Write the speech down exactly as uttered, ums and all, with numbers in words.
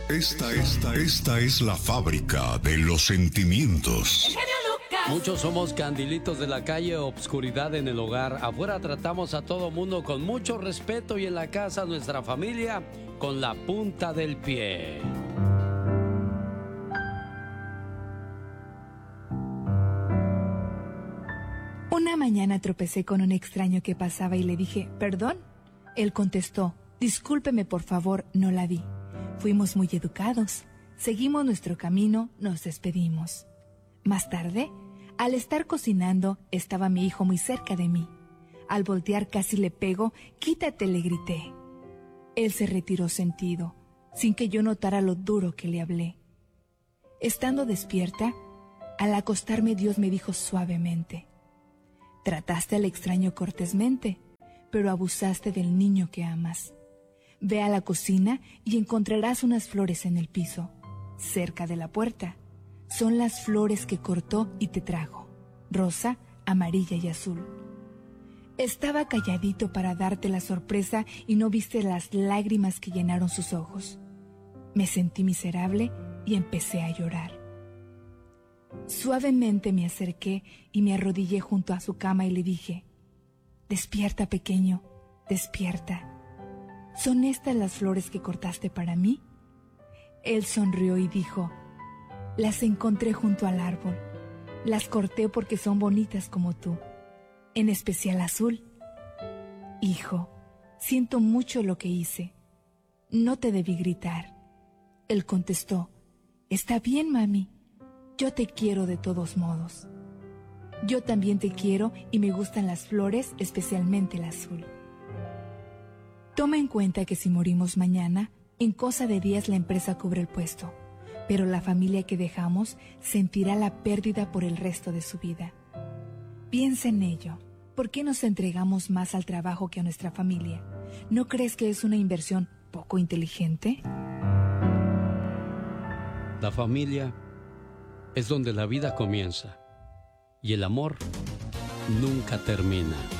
Esta, esta, esta es la fábrica de los sentimientos. Muchos somos candilitos de la calle, obscuridad en el hogar. Afuera tratamos a todo mundo con mucho respeto y en la casa nuestra familia con la punta del pie. Una mañana tropecé con un extraño que pasaba y le dije, ¿perdón? Él contestó, discúlpeme por favor, no la vi. Fuimos muy educados. Seguimos nuestro camino, nos despedimos. Más tarde, al estar cocinando, estaba mi hijo muy cerca de mí. Al voltear casi le pego, quítate, le grité. Él se retiró sentido, sin que yo notara lo duro que le hablé. Estando despierta, al acostarme Dios me dijo suavemente, trataste al extraño cortésmente, pero abusaste del niño que amas. Ve a la cocina y encontrarás unas flores en el piso, cerca de la puerta. Son las flores que cortó y te trajo, rosa, amarilla y azul. Estaba calladito para darte la sorpresa y no viste las lágrimas que llenaron sus ojos. Me sentí miserable y empecé a llorar. Suavemente me acerqué y me arrodillé junto a su cama y le dije, despierta, pequeño, despierta. ¿Son estas las flores que cortaste para mí? Él sonrió y dijo, las encontré junto al árbol. Las corté porque son bonitas como tú, en especial azul. Hijo, siento mucho lo que hice. No te debí gritar. Él contestó, está bien, mami. Yo te quiero de todos modos. Yo también te quiero y me gustan las flores, especialmente el azul. Toma en cuenta que si morimos mañana, en cosa de días la empresa cubre el puesto, pero la familia que dejamos sentirá la pérdida por el resto de su vida. Piensa en ello. ¿Por qué nos entregamos más al trabajo que a nuestra familia? ¿No crees que es una inversión poco inteligente? La familia es donde la vida comienza y el amor nunca termina.